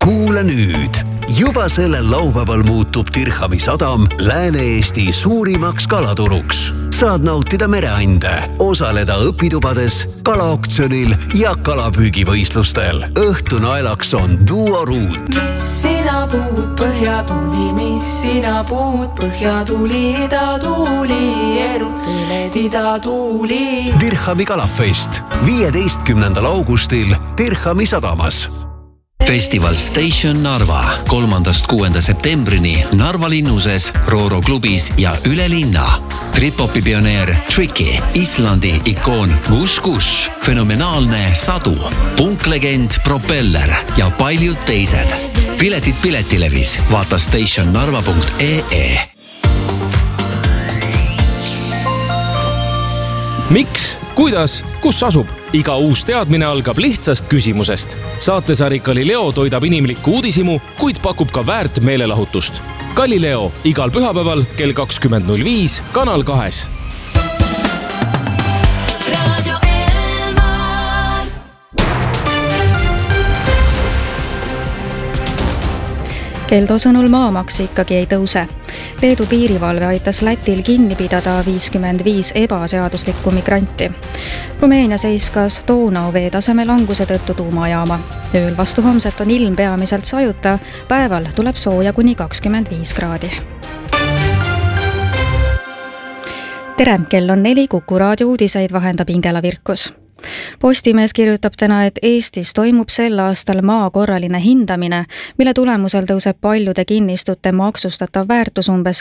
Kuule nüüd! Juba sellel laupäeval muutub Dirhami sadam Lääne-Eesti suurimaks kalaturuks. Saad nautida mereande, osaleda õpitubades, kalaaktsionil ja kalapüügivõistlustel. Õhtu naelaks on duoruut. Mis sina puud põhjatuli, mis sina puud põhjatuli, idatuuli, erutõled idatuuli. Dirhami kalafest 15. augustil Dirhami sadamas. Festival Station Narva 3.–6. septembrini Narva linnuses, Rooro klubis ja üle linna. Trip-hopi pioneer Tricky, Islandi ikoon Gus Gus, fenomenaalne Sadu, punklegend Propeller ja paljud teised. Piletid Piletilevis, vaata stationnarva.ee. Miks? Kuidas? Kus asub? Iga uus teadmine algab lihtsast küsimusest. Saatesari Galileo toidab inimlikku uudisimu, kuid pakub ka väärt meelelahutust. Galileo igal pühapäeval kell 20.05 Kanal 2. Keldo sõnul maamaks ikkagi ei tõuse. Leedu piirivalve aitas Lätil kinni pidada 55 ebaseaduslikku migranti. Rumeenia seiskas Donau veetaseme languse tõttu tuumajaama. Ööl vastu homset on ilm peamiselt sajuta, päeval tuleb sooja kuni 25 kraadi. Tere, kell on 4, Kuku raadio uudiseid vahendab Ingela Virkus. Postimees kirjutab täna, et Eestis toimub sel aastal maa korraline hindamine, mille tulemusel tõuseb paljude kinnistute maksustatav väärtus umbes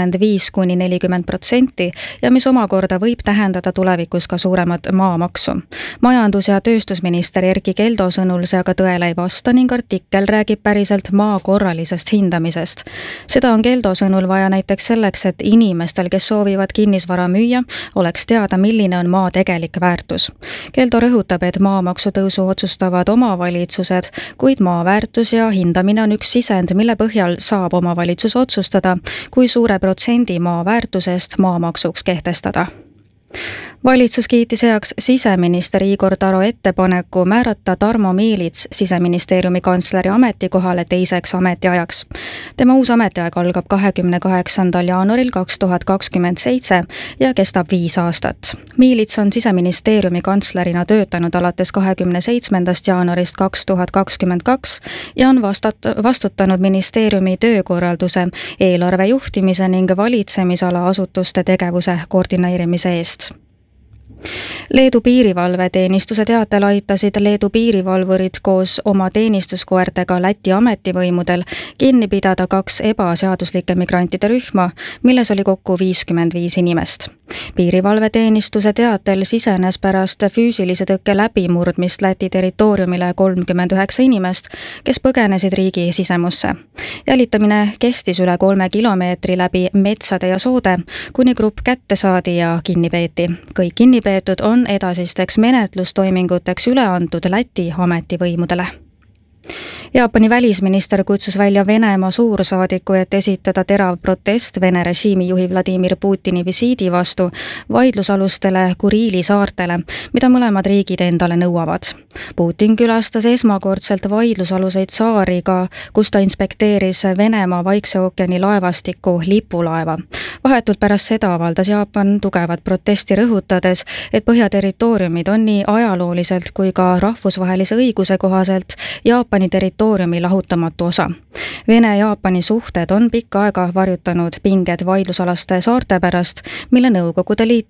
25–40% ja mis omakorda võib tähendada tulevikus ka suuremat maamaksu. Majandus- ja tööstusminister Erki Keldo sõnul see aga tõele ei vasta ning artikkel räägib päriselt maa korralisest hindamisest. Seda on Keldo sõnul vaja näiteks selleks, et inimestel, kes soovivad kinnisvara müüa, oleks teada, milline on maa tegelik väärtus. Keldo rõhutab, et maamaksu tõusu otsustavad omavalitsused, kuid maa väärtus ja hindamine on üks sisend, mille põhjal saab omavalitsus otsustada, kui suure protsendi maa väärtusest maamaksuks kehtestada. Valitsus kiitis heaks siseminister Igor Taro ettepaneku määrata Tarmo Miilits siseministeeriumi kantsleri ametikohale teiseks ametiajaks. Tema uus ametiaeg algab 28. jaanuaril 2027 ja kestab 5 aastat. Miilits on siseministeeriumi kantslerina töötanud alates 27. jaanuarist 2022 ja on vastutanud ministeeriumi töökorralduse, eelarve juhtimise ning valitsemisala asutuste tegevuse koordineerimise eest. Leedu piirivalveteenistuse teatel aitasid Leedu piirivalvurid koos oma teenistuskoertega Läti ametivõimudel kinni pidada 2 ebaseaduslike migrantide rühma, milles oli kokku 55 inimest. Piirivalveteenistuse teatel sisenes pärast füüsilise tõkke läbimurdmist Läti territooriumile 39 inimest, kes põgenesid riigi sisemusse. Jälitamine kestis üle 3 kilomeetri läbi metsade ja soode, kuni grupp kätte saadi ja kinni peeti. Kõik kinnipeetud on edasisteks menetlustoiminguteks üle antud Läti ametivõimudele. Jaapani välisminister kutsus välja Venemaa suursaadiku, et esitada terav protest Vene režiimi juhi Vladimir Putini visiidi vastu vaidlusalustele Kuriili saartele, mida mõlemad riigid endale nõuavad. Putin külastas esmakordselt vaidlusaluseid saari ka, kus ta inspekteeris Venemaa Vaikse ookeani laevastikku lipulaeva. Vahetult pärast seda avaldas Jaapan tugevat protesti rõhutades, et põhjaterritooriumid on nii ajalooliselt kui ka rahvusvahelise õiguse kohaselt Jaapani territooriumi lahutamatu osa. Vene-Jaapani suhted on pikka aega varjutanud pinged vaidlusalaste saarte pärast, mille Nõukogude Liit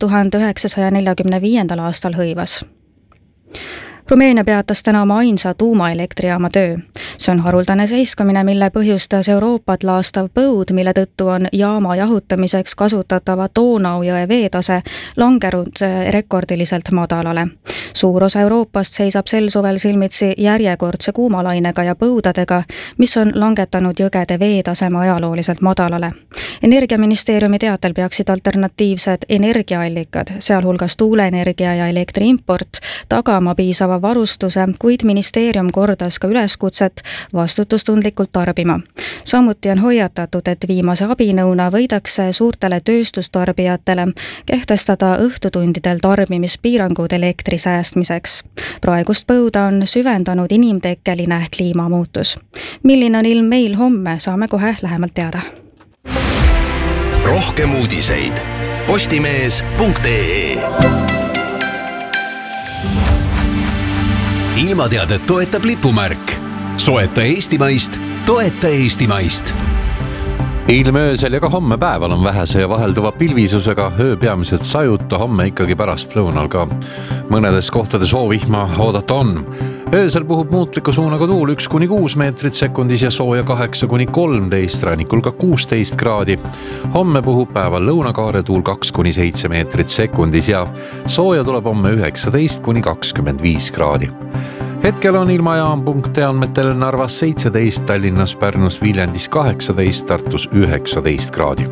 1945. aastal hõivas. Rumeenia peatas täna oma ainsa tuumaelektrijaama töö. See on haruldane seiskamine, mille põhjustas Euroopat laastav põud, mille tõttu on jaama jahutamiseks kasutatava Donau jõe veetase langenud rekordiliselt madalale. Suur osa Euroopast seisab sel suvel silmitsi järjekordse kuumalainega ja põudadega, mis on langetanud jõgede veetaseme ajalooliselt madalale. Energiaministeeriumi teatel peaksid alternatiivsed energiaallikad, sealhulgas tuuleenergia ja elektriimport, tagama piisava varustuse, kuid ministeerium kordas ka üleskutset vastutustundlikult tarbima. Samuti on hoiatatud, et viimase abinõuna võidakse suurtele tööstustarbijatele kehtestada õhtutundidel tarbimispiirangud elektri säästmiseks. Praegust põuda on süvendanud inimtekkeline kliimamuutus. Milline on ilm meil homme, saame kohe lähemalt teada. Rohkem uudiseid postimees.ee. Ilmateadet toetab lipumärk. Soeta eestimaist, toeta eestimaist. Ilm öösel ja ka homme päeval on vähese ja vahelduva pilvisusega, öö peamiselt sajuta, homme ikkagi pärast lõunal ka mõnedes kohtades soovihma oodata on. Öösel puhub muutliku suunaga tuul 1-6 meetrit sekundis ja sooja 8-13, rannikul ka 16 kraadi. Homme puhub päeval lõunakaare tuul 2-7 meetrit sekundis ja sooja tuleb homme 19-25 kraadi. Hetkel on ilmajaam.ee andmetel Narvas 17, Tallinnas, Pärnus, Viljandis 18, Tartus 19 kraadi.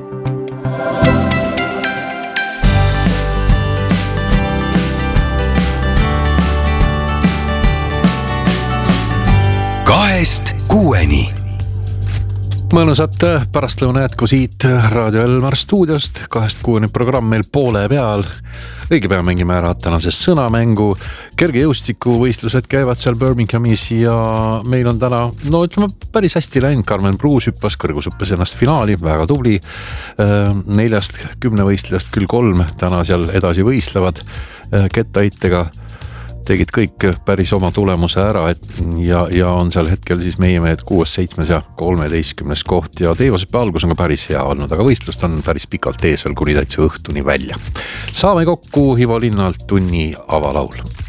Kahest kuueni. Mõnusat pärastlõuna jätku siit Raadio Elmar stuudiost. 2-6 programm meil poole peal. Õige pea mängime ära tänases sõnamängu. Kergejõustikuvõistlused käivad seal Birminghamis ja meil on täna, päris hästi läinud. Carmen Bruus hüppas, kõrgushüppas ennast finaali, väga tubli. 4-10 võistlejast küll 3 täna seal edasi võistlevad kettaitega. Tegid kõik päris oma tulemuse ära ja on seal hetkel siis meie mehed 6, 7 ja 13 koht ja teevaseppe algus on ka päris hea olnud, aga võistlust on päris pikalt ees veel kuni täitsa õhtuni välja. Saame kokku Ivo Linnalt tunni avalaul.